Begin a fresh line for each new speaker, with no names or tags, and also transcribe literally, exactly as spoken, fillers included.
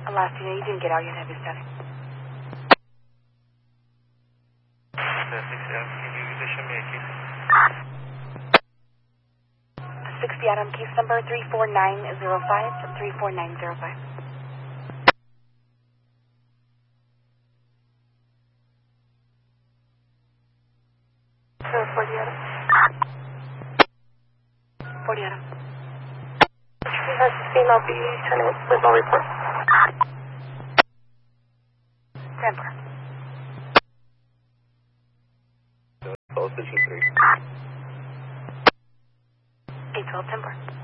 Last year, you didn't get out yet, have you, Scotty? sixty Adam, case number three four nine zero five, three four nine zero five. forty Adam. forty Adam. She has a female B tenant with no report. Denver.
twelve station three.
eight twelve Denver.